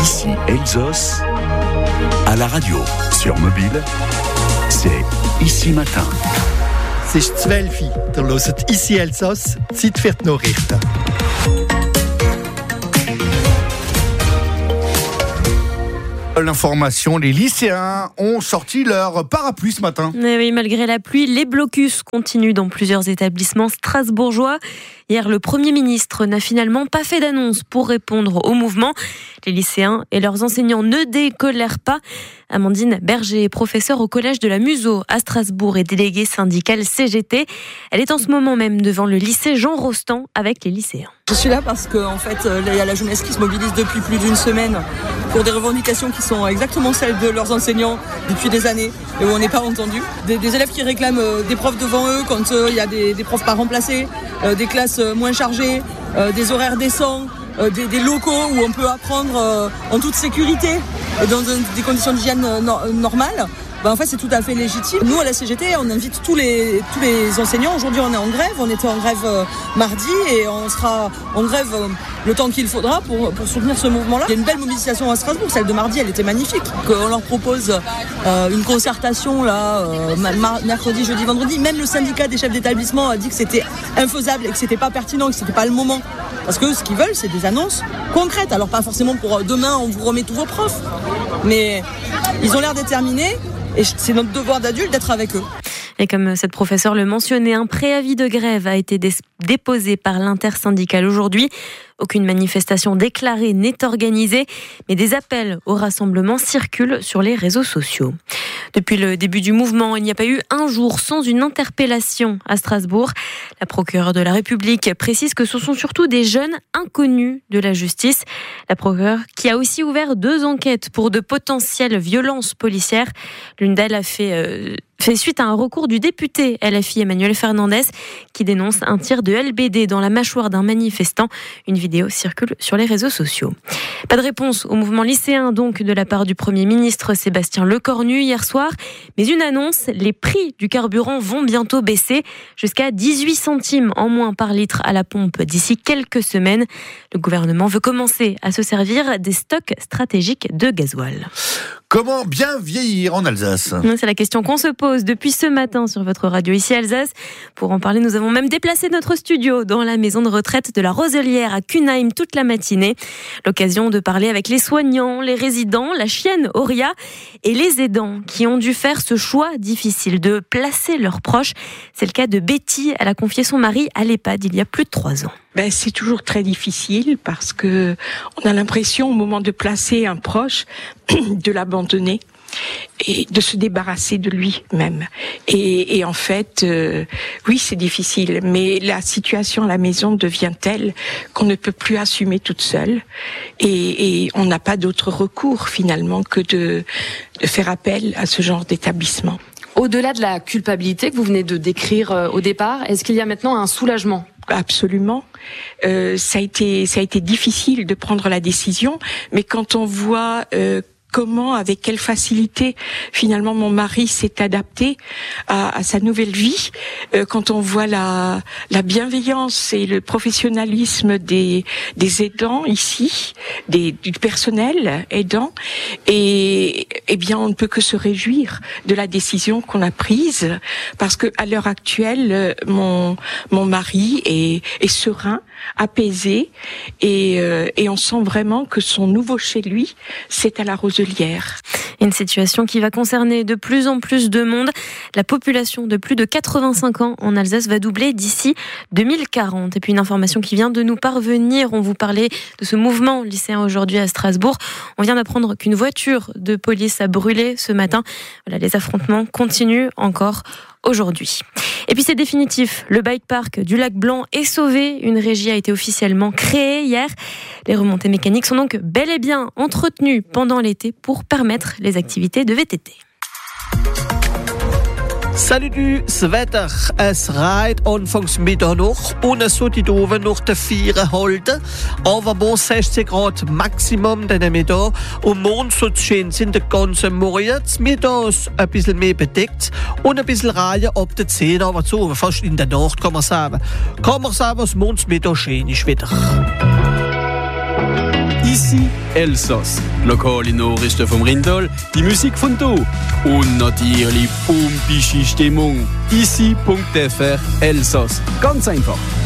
Ici Elsos, à la radio, sur mobile, c'est Ici Matin. Es ist 12 Uhr, ihr hört «Ici Elsass», Zeit für die Nachrichten. L'information, les lycéens ont sorti leur parapluie ce matin. Mais oui, malgré la pluie, les blocus continuent dans plusieurs établissements strasbourgeois. Hier, le Premier ministre n'a finalement pas fait d'annonce pour répondre au mouvement. Les lycéens et leurs enseignants ne décolèrent pas. Amandine Berger, professeure au collège de la Museau à Strasbourg et déléguée syndicale CGT. Elle est en ce moment même devant le lycée Jean Rostand avec les lycéens. Je suis là parce qu'en fait, il y a la jeunesse qui se mobilise depuis plus d'une semaine pour des revendications qui sont exactement celles de leurs enseignants depuis des années et où on n'est pas entendu. Des élèves qui réclament des profs devant eux quand il y a des profs pas remplacés, des classes moins chargées, des horaires décents, des locaux où on peut apprendre en toute sécurité et dans des conditions d'hygiène normales. En fait, c'est tout à fait légitime. Nous, à la CGT, on invite tous les enseignants. Aujourd'hui, on est en grève. On était en grève mardi et on sera en grève le temps qu'il faudra pour soutenir ce mouvement-là. Il y a une belle mobilisation à Strasbourg. Celle de mardi, elle était magnifique. On leur propose une concertation là, mercredi, jeudi, vendredi. Même le syndicat des chefs d'établissement a dit que c'était infaisable et que c'était pas pertinent, que c'était pas le moment. Parce que ce qu'ils veulent, c'est des annonces concrètes. Alors pas forcément pour demain, on vous remet tous vos profs. Mais ils ont l'air déterminés. Et c'est notre devoir d'adulte d'être avec eux. Et comme cette professeure le mentionnait, un préavis de grève a été déposé par l'intersyndicale aujourd'hui. Aucune manifestation déclarée n'est organisée, mais des appels au rassemblement circulent sur les réseaux sociaux. Depuis le début du mouvement, il n'y a pas eu un jour sans une interpellation à Strasbourg. La procureure de la République précise que ce sont surtout des jeunes inconnus de la justice. La procureure qui a aussi ouvert 2 enquêtes pour de potentielles violences policières. L'une d'elles a fait suite à un recours du député LFI Emmanuel Fernandez qui dénonce un tir de LBD dans la mâchoire d'un manifestant. Une vidéo circule sur les réseaux sociaux. Pas de réponse au mouvement lycéen donc de la part du Premier ministre Sébastien Lecornu hier soir, mais une annonce, les prix du carburant vont bientôt baisser jusqu'à 18 centimes en moins par litre à la pompe d'ici quelques semaines. Le gouvernement veut commencer à se servir des stocks stratégiques de gasoil. Comment bien vieillir en Alsace ? C'est la question qu'on se pose depuis ce matin sur votre radio ici Alsace. Pour en parler, nous avons même déplacé notre studio dans la maison de retraite de la Roselière à Cunheim toute la matinée. L'occasion de parler avec les soignants, les résidents, la chienne Auria et les aidants qui ont dû faire ce choix difficile de placer leurs proches. C'est le cas de Betty. Elle a confié son mari à l'EHPAD il y a plus de 3 ans. C'est toujours très difficile parce que on a l'impression au moment de placer un proche de l'abandonner et de se débarrasser de lui-même. Et en fait, oui, c'est difficile, mais la situation à la maison devient telle qu'on ne peut plus assumer toute seule et on n'a pas d'autre recours finalement que de faire appel à ce genre d'établissement. Au-delà de la culpabilité que vous venez de décrire au départ, est-ce qu'il y a maintenant un soulagement ? Absolument. Ça a été difficile de prendre la décision, mais quand on voit comment, avec quelle facilité, finalement, mon mari s'est adapté à sa nouvelle vie. Quand on voit la bienveillance et le professionnalisme des aidants ici, du personnel aidant, et bien, on ne peut que se réjouir de la décision qu'on a prise, parce que à l'heure actuelle, mon mari est serein, apaisé, et on sent vraiment que son nouveau chez lui, c'est à la Roselière. Une situation qui va concerner de plus en plus de monde. La population de plus de 85 ans en Alsace va doubler d'ici 2040. Et puis une information qui vient de nous parvenir. On vous parlait de ce mouvement lycéen aujourd'hui à Strasbourg. On vient d'apprendre qu'une voiture de police a brûlé ce matin. Voilà, les affrontements continuent encore aujourd'hui. Et puis c'est définitif, le bike park du Lac Blanc est sauvé. Une régie a été officiellement créée hier. Les remontées mécaniques sont donc bel et bien entretenues pendant l'été pour permettre les activités de VTT. Salut du Wetter. Es reit anfangs Mitternacht und es soll die oben noch der 4 halten. Aber morgen 16 Grad Maximum den Mittag. Und morgen soll es schön sein, den ganzen Morgen. Mittag ist ein bisschen mehr bedeckt und ein bisschen Reihe ab der 10, aber so fast in der Nacht kann man sagen. Kann man sagen, dass morgens Mittag schön ist wieder. Ici Elsass. Lokale Nachrichten vom Rindal, die Musik von da und natürlich pumpische Stimmung. Ici.fr Elsass. Ganz einfach.